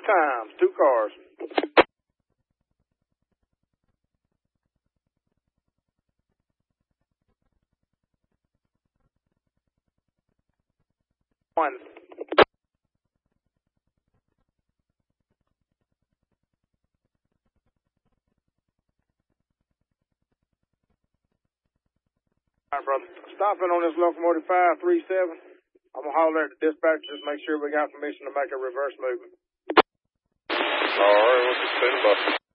times, 2 cars. One. All right, brother. Stopping on this locomotive 537. I'm going to holler at the dispatcher, just make sure we got permission to make a reverse movement. All right, what's the spin button?